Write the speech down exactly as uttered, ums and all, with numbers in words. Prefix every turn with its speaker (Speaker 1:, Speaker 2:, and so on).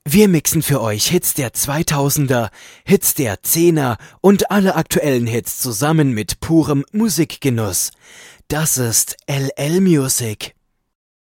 Speaker 1: Wir mixen für euch Hits der zweitausender, Hits der Zehner und alle aktuellen Hits zusammen mit purem Musikgenuss. Das ist L L Music.